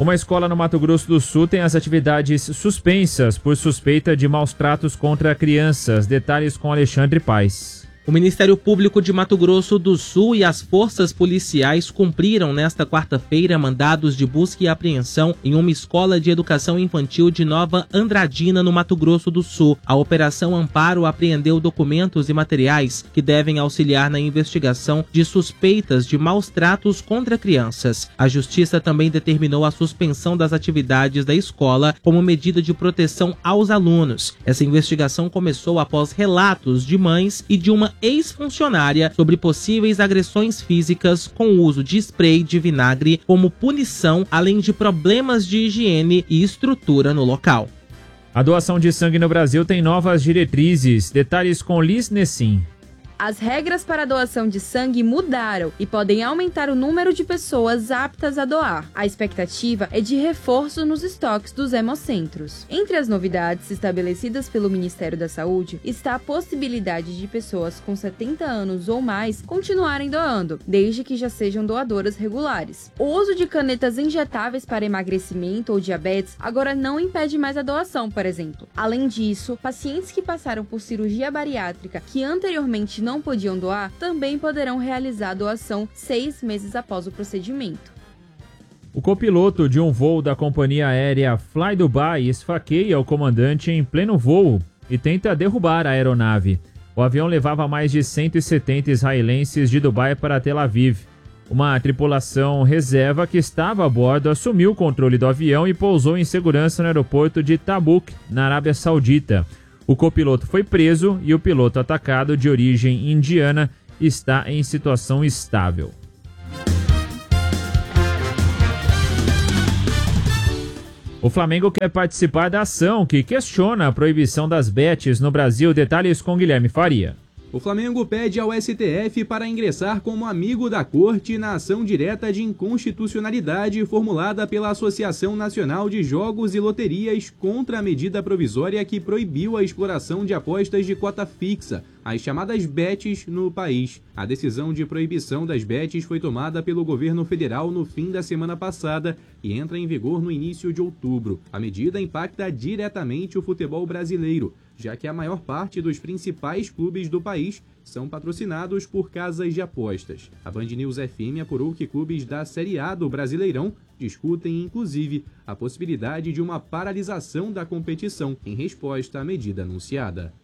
Uma escola no Mato Grosso do Sul tem as atividades suspensas por suspeita de maus tratos contra crianças. Detalhes com Alexandre Paes. O Ministério Público de Mato Grosso do Sul e as forças policiais cumpriram nesta quarta-feira mandados de busca e apreensão em uma escola de educação infantil de Nova Andradina, no Mato Grosso do Sul. A Operação Amparo apreendeu documentos e materiais que devem auxiliar na investigação de suspeitas de maus tratos contra crianças. A Justiça também determinou a suspensão das atividades da escola como medida de proteção aos alunos. Essa investigação começou após relatos de mães e de uma ex-funcionária sobre possíveis agressões físicas com o uso de spray de vinagre como punição, além de problemas de higiene e estrutura no local. A doação de sangue no Brasil tem novas diretrizes. Detalhes com Liz Nessim. As regras para a doação de sangue mudaram e podem aumentar o número de pessoas aptas a doar. A expectativa é de reforço nos estoques dos hemocentros. Entre as novidades estabelecidas pelo Ministério da Saúde está a possibilidade de pessoas com 70 anos ou mais continuarem doando, desde que já sejam doadoras regulares. O uso de canetas injetáveis para emagrecimento ou diabetes agora não impede mais a doação, por exemplo. Além disso, pacientes que passaram por cirurgia bariátrica que anteriormente não podiam doar, também poderão realizar a doação 6 meses após o procedimento. O copiloto de um voo da companhia aérea Fly Dubai esfaqueia o comandante em pleno voo e tenta derrubar a aeronave. O avião levava mais de 170 israelenses de Dubai para Tel Aviv. Uma tripulação reserva que estava a bordo assumiu o controle do avião e pousou em segurança no aeroporto de Tabuk, na Arábia Saudita. O copiloto foi preso e o piloto atacado, de origem indiana, está em situação estável. O Flamengo quer participar da ação que questiona a proibição das bets no Brasil. Detalhes com Guilherme Faria. O Flamengo pede ao STF para ingressar como amigo da corte na ação direta de inconstitucionalidade formulada pela Associação Nacional de Jogos e Loterias contra a medida provisória que proibiu a exploração de apostas de cota fixa, as chamadas bets, no país. A decisão de proibição das bets foi tomada pelo governo federal no fim da semana passada e entra em vigor no início de outubro. A medida impacta diretamente o futebol brasileiro, já que a maior parte dos principais clubes do país são patrocinados por casas de apostas. A Band News FM apurou que clubes da Série A do Brasileirão discutem, inclusive, a possibilidade de uma paralisação da competição em resposta à medida anunciada.